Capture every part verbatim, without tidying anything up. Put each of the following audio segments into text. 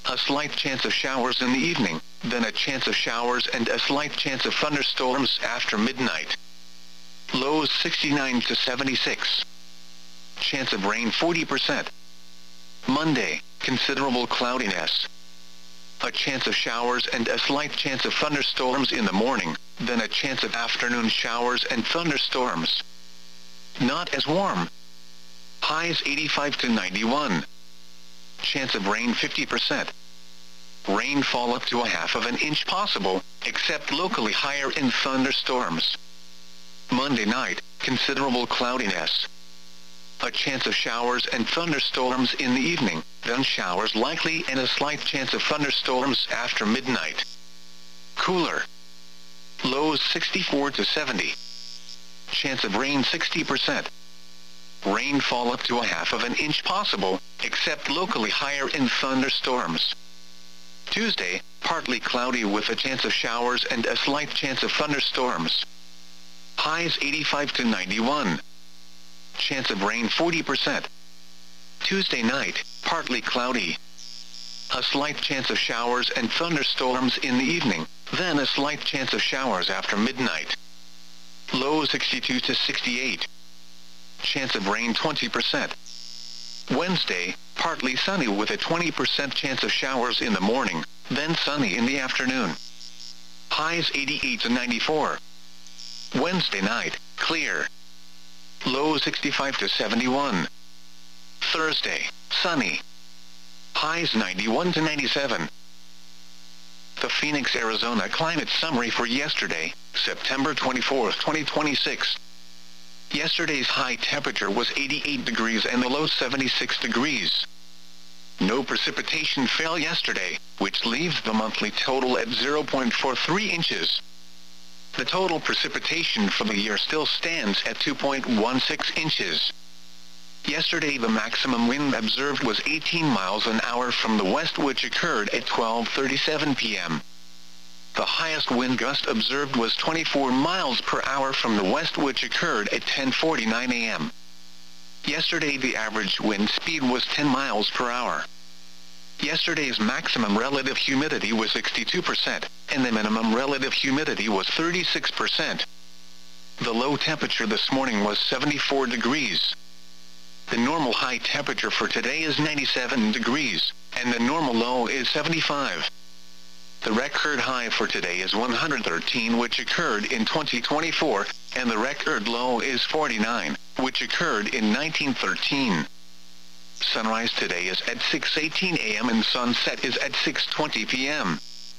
A slight chance of showers in the evening, then a chance of showers and a slight chance of thunderstorms after midnight. Lows sixty-nine to seventy-six. Chance of rain forty percent. Monday, considerable cloudiness. A chance of showers and a slight chance of thunderstorms in the morning, then a chance of afternoon showers and thunderstorms. Not as warm. Highs eighty-five to ninety-one. Chance of rain fifty percent. Rainfall up to a half of an inch possible, except locally higher in thunderstorms. Monday night, considerable cloudiness. A chance of showers and thunderstorms in the evening, then showers likely and a slight chance of thunderstorms after midnight. Cooler. Lows sixty-four to seventy. Chance of rain sixty percent. Rainfall up to a half of an inch possible, except locally higher in thunderstorms. Tuesday, partly cloudy with a chance of showers and a slight chance of thunderstorms. Highs eighty-five to ninety-one. Chance of rain forty percent. Tuesday night, partly cloudy. A slight chance of showers and thunderstorms in the evening, then a slight chance of showers after midnight. Low sixty-two to sixty-eight. Chance of rain twenty percent. Wednesday, partly sunny with a twenty percent chance of showers in the morning, then sunny in the afternoon. Highs eighty-eight to ninety-four. Wednesday night, clear. Low sixty-five to seventy-one. Thursday, sunny. Highs ninety-one to ninety-seven. The Phoenix, Arizona climate summary for yesterday, September twenty-fourth, twenty twenty-six. Yesterday's high temperature was eighty-eight degrees and the low seventy-six degrees. No precipitation fell yesterday, which leaves the monthly total at zero point four three inches. The total precipitation for the year still stands at two point one six inches. Yesterday the maximum wind observed was eighteen miles an hour from the west, which occurred at twelve thirty-seven p m The highest wind gust observed was twenty-four miles per hour from the west, which occurred at ten forty-nine a m Yesterday the average wind speed was ten miles per hour. Yesterday's maximum relative humidity was sixty-two percent, and the minimum relative humidity was thirty-six percent. The low temperature this morning was seventy-four degrees. The normal high temperature for today is ninety-seven degrees, and the normal low is seventy-five. The record high for today is one hundred thirteen, which occurred in twenty twenty-four, and the record low is forty-nine, which occurred in nineteen thirteen. Sunrise today is at six eighteen a m and sunset is at six twenty p m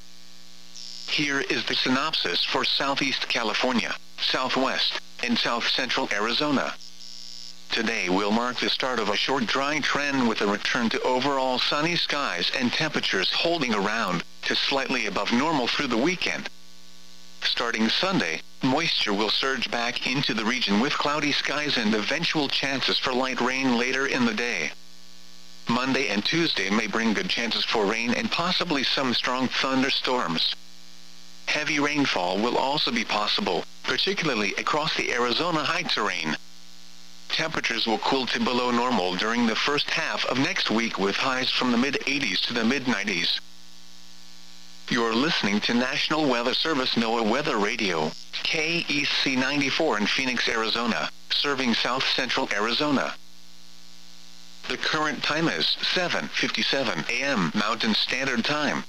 Here is the synopsis for Southeast California, Southwest, and South Central Arizona. Today will mark the start of a short drying trend with a return to overall sunny skies and temperatures holding around to slightly above normal through the weekend. Starting Sunday, moisture will surge back into the region with cloudy skies and eventual chances for light rain later in the day. Monday and Tuesday may bring good chances for rain and possibly some strong thunderstorms. Heavy rainfall will also be possible, particularly across the Arizona high terrain. Temperatures will cool to below normal during the first half of next week, with highs from the mid eighties to the mid nineties. You're listening to National Weather Service NOAA Weather Radio, K E C ninety-four in Phoenix, Arizona, serving South Central Arizona. The current time is seven fifty-seven a m Mountain Standard Time.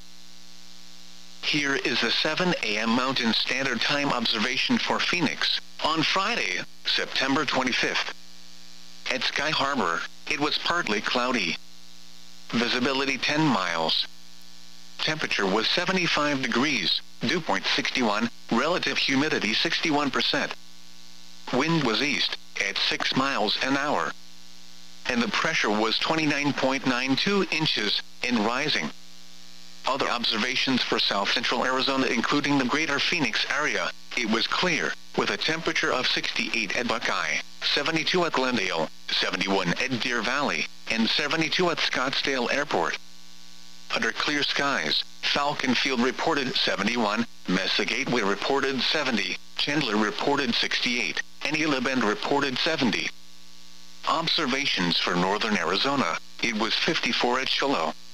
Here is the seven a m Mountain Standard Time observation for Phoenix on Friday, September twenty-fifth. At Sky Harbor, it was partly cloudy. Visibility ten miles. Temperature was seventy-five degrees, dew point sixty-one, relative humidity sixty-one percent. Wind was east, at six miles an hour. And the pressure was twenty-nine point nine two inches, and rising. Other observations for South Central Arizona, including the greater Phoenix area, it was clear, with a temperature of sixty-eight at Buckeye, seventy-two at Glendale, seventy-one at Deer Valley, and seventy-two at Scottsdale Airport. Under clear skies, Falcon Field reported seventy-one, Mesa Gateway reported seventy, Chandler reported sixty-eight, and Gila Bend reported seventy. Observations for northern Arizona, it was fifty-four at Shiloh,